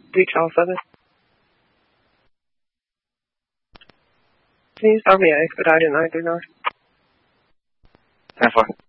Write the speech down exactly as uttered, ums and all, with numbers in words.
Reach all seven. Can you tell me I expedited nine three nine? ten four.